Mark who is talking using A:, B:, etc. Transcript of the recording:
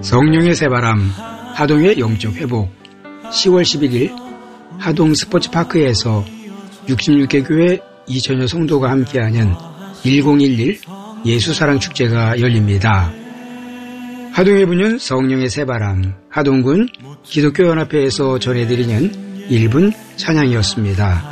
A: 성령의 새바람, 하동의 영적 회복. 10월 11일 하동 스포츠파크에서 66개 교회 2천여 성도가 함께하는 1011 예수사랑 축제가 열립니다. 하동의 분은 성령의 새바람, 하동군 기독교연합회에서 전해드리는 1분 찬양이었습니다.